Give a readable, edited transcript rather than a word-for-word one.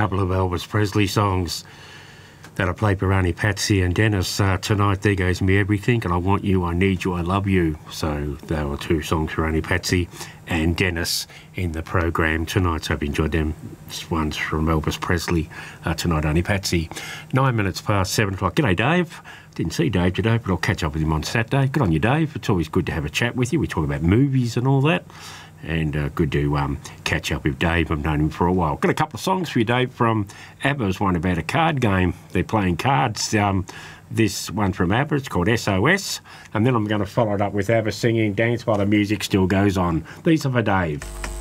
couple of Elvis Presley songs that I played for Auntie Patsy and Dennis tonight. There Goes Me Everything and I Want You, I Need You, I Love You. So there were two songs for Auntie Patsy and Dennis in the program tonight. So I've enjoyed them. This one's from Elvis Presley tonight, Auntie Patsy. 9 minutes past 7 o'clock. G'day, Dave. Didn't see Dave today, but I'll catch up with him on Saturday. Good on you, Dave. It's always good to have a chat with you. We talk about movies and all that. And good to catch up with Dave. I've known him for a while. Got a couple of songs for you, Dave, from ABBA's one about a card game. They're playing cards. This one from ABBA, it's called SOS. And then I'm going to follow it up with ABBA singing Dance While the Music Still Goes On. These are for Dave.